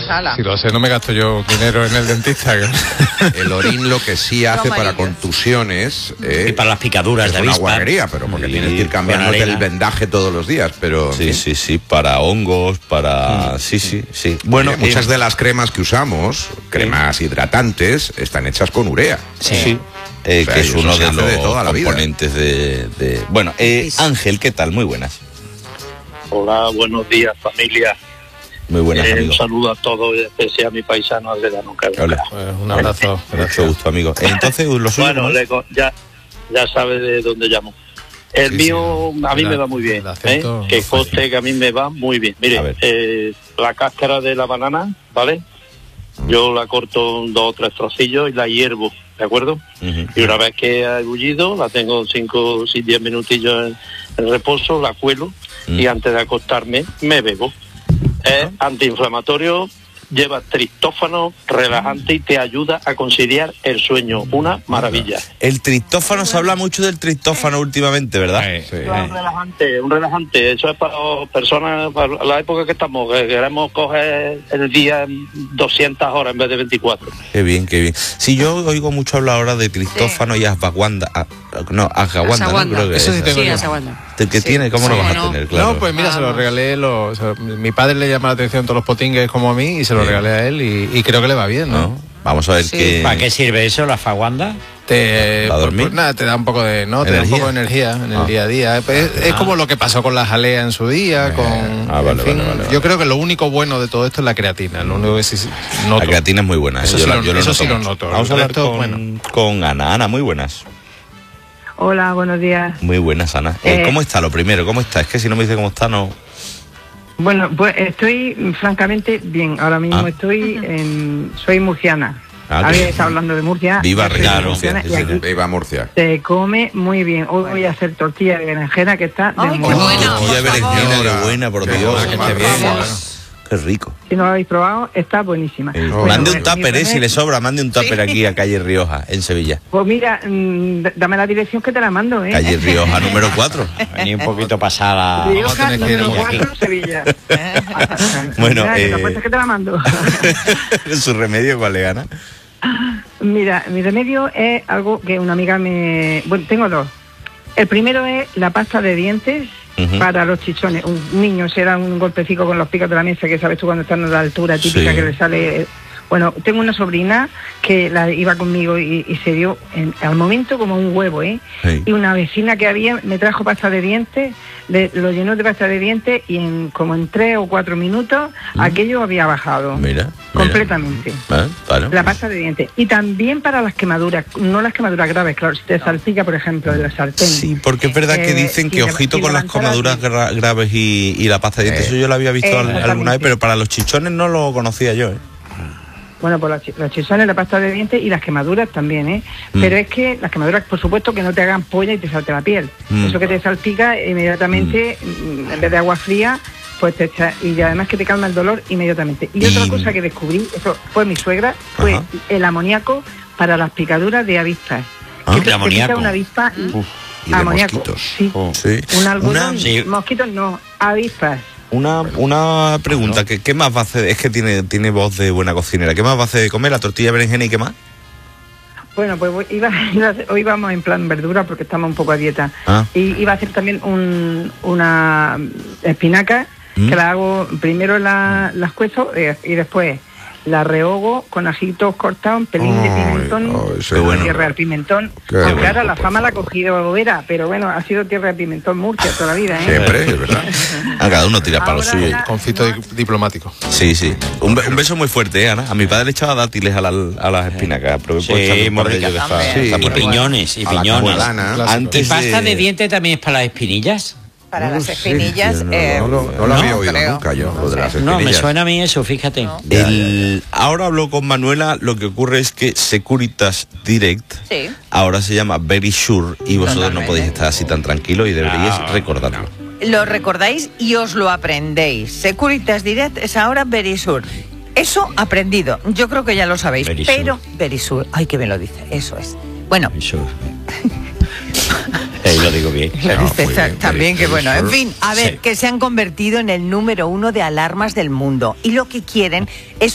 sala. Si lo sé, no me gasto yo dinero en el dentista. El orín lo que sí hace para contusiones... y para las picaduras de avispa. Es una guarrería, pero porque tienes que ir cambiándote el vendaje todos los días, pero... Sí, para hongos, para... Sí. Bueno, muchas de las cremas que usamos, cremas hidratantes, están hechas con urea. Sí. Que es uno de los componentes de... Bueno, Ángel, ¿qué tal? Muy buenas. Hola, buenos días, familia. Muy buenas, amigo. Un saludo a todos, especial a mi paisano Alvedano. Hola. Un abrazo. Mucho gusto, amigo. Entonces, lo suyo... Bueno, ya sabe de dónde llamo. El mío a mí me va muy bien. Que coste que a mí me va muy bien. Mire, la cáscara de la banana, ¿vale? Yo la corto en 2 o 3 trocillos y la hiervo, ¿de acuerdo? Y una vez que ha ebullido, la tengo 5 o 10 minutillos en reposo, la cuelo y antes de acostarme me bebo. Es antiinflamatorio, lleva triptófano, relajante y te ayuda a conciliar el sueño. Una maravilla. El triptófano, se habla mucho del triptófano últimamente, ¿verdad? Sí. Un relajante. Eso es para personas, para la época que estamos, que queremos coger el día 200 horas en vez de 24. Qué bien. Sí, yo oigo mucho hablar ahora de triptófano y ashwagandha. Ashwagandha, ¿no? Creo que eso sí tengo yo. ashwagandha. ¿Qué tiene? ¿Cómo lo vas a tener? Claro. No, pues mira, se lo regalé. Mi padre le llama la atención todos los potingues como a mí y se lo regalé a él y creo que le va bien, ¿no? Vamos a ver qué... ¿Para qué sirve eso, la ashwagandha? ¿Para dormir? Pues nada, te da un poco de energía en el día a día. Es como lo que pasó con la jalea en su día, vale. Yo creo que lo único bueno de todo esto es la creatina. Lo único que sí noto. La creatina es muy buena. Eso sí lo noto. Vamos a hablar con Ana. Ana, muy buenas. Hola, buenos días. Muy buenas, Ana. ¿Cómo está lo primero? ¿Cómo está? Es que si no me dice cómo está, no... Bueno, pues estoy francamente bien. Ahora mismo soy murciana. Había estado hablando de Murcia. Viva Murcia. Viva Murcia. Se come muy bien. Hoy voy a hacer tortilla de berenjena que está de ¡ay, qué buena! Tortilla de berenjena, qué buena, por Dios. Qué rico. Si no lo habéis probado, está buenísima. Mande un tupper, si le sobra, mande un tupper aquí a Calle Rioja, en Sevilla. Pues mira, dame la dirección que te la mando, Calle Rioja, número 4. Vení un poquito pasada. Rioja, número 4, Sevilla. Bueno, mira, que te la mando. ¿Su remedio cuál le gana? Mira, mi remedio es algo que una amiga Bueno, tengo 2. El primero es la pasta de dientes para los chichones. Un niño se da un golpecito con los picos de la mesa, que sabes tú cuando están a la altura típica que le sale... Bueno, tengo una sobrina que la iba conmigo y se dio al momento como un huevo, Y una vecina que había me trajo pasta de dientes, lo llenó de pasta de dientes y como en 3 o 4 minutos aquello había bajado. Mira. Completamente. Claro. La pasta de dientes. Y también para las quemaduras, no las quemaduras graves, claro, si te salpica, por ejemplo, de la sartén. Sí, porque es verdad que dicen que ojito con las quemaduras graves y la pasta de dientes. Eso yo lo había visto alguna vez, pero para los chichones no lo conocía yo, Bueno, pues los chichones, la pasta de dientes y las quemaduras también, Pero es que las quemaduras, por supuesto, que no te hagan polla y te salte la piel. Eso que te salpica inmediatamente, en vez de agua fría, pues te echa, y además que te calma el dolor inmediatamente. Y otra cosa que descubrí, eso fue mi suegra, fue el amoníaco para las picaduras de avispas. ¿El amoníaco? Una avispa y de amoníaco, mosquitos. Sí. Un algodón, mosquitos no, avispas. Una pregunta, ¿qué más va a hacer? Es que tiene voz de buena cocinera. ¿Qué más va a hacer de comer? ¿La tortilla de berenjena y qué más? Bueno, pues hoy vamos en plan verdura porque estamos un poco a dieta. Y iba a hacer también una espinaca, que la hago, primero las cuezo y después la rehogo con ajitos cortados, un pelín de pimentón, tierra del pimentón. Aunque ahora la fama la ha cogido Vera, pero bueno, ha sido tierra de pimentón Murcia toda la vida, Siempre, es verdad. Cada uno tira para lo suyo. Conflicto diplomático. Sí. Un beso muy fuerte, Ana. A mi padre le echaba dátiles a las espinacas. Sí, muy rica. Y piñones, y piñones. ¿Y pasta de dientes también es para las espinillas? Para las espinillas, no lo había oído nunca yo, lo de las espinillas. No, me suena a mí eso, fíjate. No. Ahora hablo con Manuela, lo que ocurre es que Securitas Direct ahora se llama Verisure y vosotros no podéis estar así tan tranquilos y deberíais recordarlo. Lo recordáis y os lo aprendéis. Securitas Direct es ahora Verisure. Eso aprendido, yo creo que ya lo sabéis, pero Verisure, ay, que me lo dice, eso es. Bueno. Lo digo bien. También que bueno, en fin, a ver, que se han convertido en el número 1 de alarmas del mundo y lo que quieren es